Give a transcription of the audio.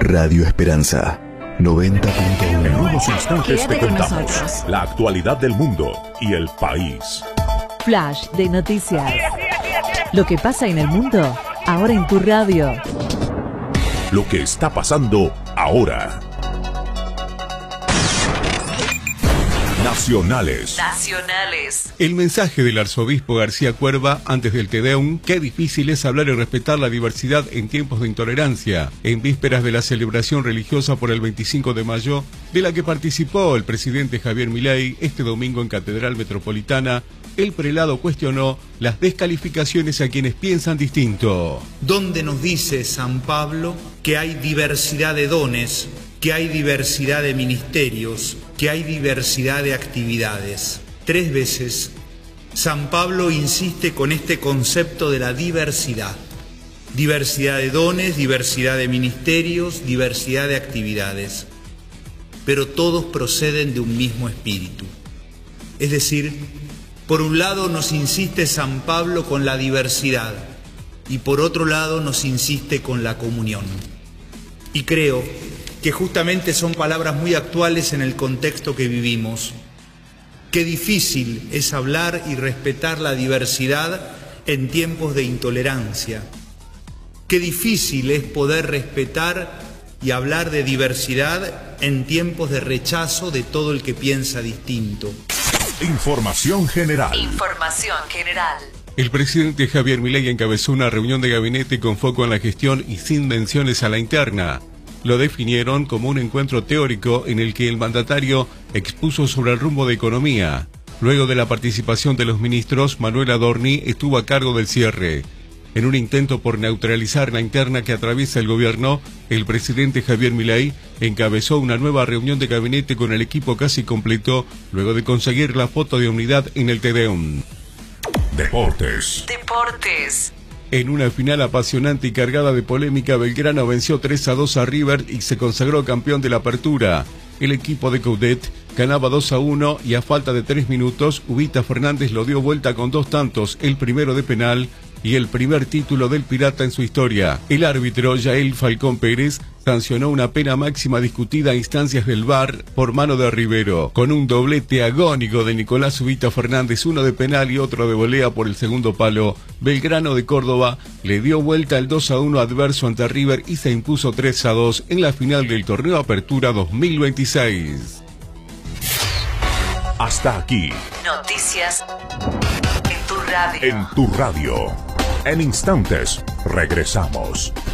Radio Esperanza 90.1. En unos instantes te Quédate con contamos nosotros. la actualidad del mundo y el país. Flash de noticias. Lo que pasa en el mundo, ahora en tu radio. Lo que está pasando ahora. Nacionales. El mensaje del arzobispo García Cuerva antes del Te Deum: qué difícil es hablar y respetar la diversidad en tiempos de intolerancia, en vísperas de la celebración religiosa por el 25 de mayo, de la que participó el presidente Javier Milei este domingo en Catedral Metropolitana. El prelado cuestionó las descalificaciones a quienes piensan distinto. ¿Dónde nos dice San Pablo que hay diversidad de dones, que hay diversidad de ministerios, que hay diversidad de actividades? 3 veces San Pablo insiste con este concepto de la diversidad. Diversidad de dones, diversidad de ministerios, diversidad de actividades. Pero todos proceden de un mismo espíritu. Es decir, por un lado nos insiste San Pablo con la diversidad y por otro lado nos insiste con la comunión. Y creo que justamente son palabras muy actuales en el contexto que vivimos. Qué difícil es hablar y respetar la diversidad en tiempos de intolerancia. Qué difícil es poder respetar y hablar de diversidad en tiempos de rechazo de todo el que piensa distinto. Información general. El presidente Javier Milei encabezó una reunión de gabinete con foco en la gestión y sin menciones a la interna. Lo definieron como un encuentro teórico en el que el mandatario expuso sobre el rumbo de economía. Luego de la participación de los ministros, Manuel Adorni estuvo a cargo del cierre. En un intento por neutralizar la interna que atraviesa el gobierno, el presidente Javier Milei encabezó una nueva reunión de gabinete con el equipo casi completo, luego de conseguir la foto de unidad en el Te Deum. Deportes. En una final apasionante y cargada de polémica, Belgrano venció 3-2 a River y se consagró campeón de la Apertura. El equipo de Coudet ganaba 2-1 y a falta de 3 minutos, Ubita Fernández lo dio vuelta con 2 tantos, el primero de penal y el primer título del Pirata en su historia. El árbitro Yael Falcón Pérez sancionó una pena máxima discutida a instancias del VAR por mano de Rivero, con un doblete agónico de Nicolás Ubita Fernández, uno de penal y otro de volea por el segundo palo. Belgrano de Córdoba le dio vuelta el 2-1 adverso ante River y se impuso 3-2 en la final del torneo Apertura 2026. Hasta aquí. Noticias en tu radio. En tu radio. En instantes regresamos.